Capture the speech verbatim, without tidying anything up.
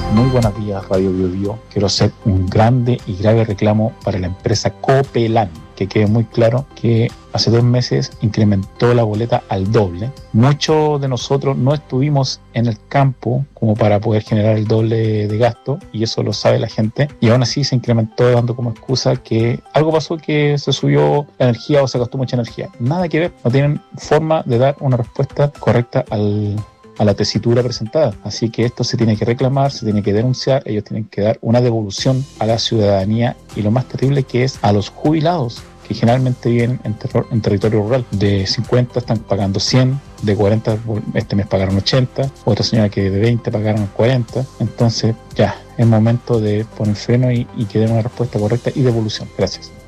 Muy buenos días, Radio Bio Bio. Quiero hacer un grande y grave reclamo para la empresa Copelan. Que quede muy claro que hace dos meses incrementó la boleta al doble. Muchos de nosotros no estuvimos en el campo como para poder generar el doble de gasto, y eso lo sabe la gente, y aún así se incrementó dando como excusa que algo pasó, que se subió la energía o se gastó mucha energía. Nada que ver, no tienen forma de dar una respuesta correcta al a la tesitura presentada. Así que esto se tiene que reclamar, se tiene que denunciar, ellos tienen que dar una devolución a la ciudadanía, y lo más terrible que es a los jubilados, que generalmente viven en, terror, en territorio rural. De cincuenta están pagando cien, de cuarenta este mes pagaron ochenta, otra señora que de veinte pagaron cuarenta. Entonces ya, es momento de poner freno y, y que den una respuesta correcta y devolución. Gracias.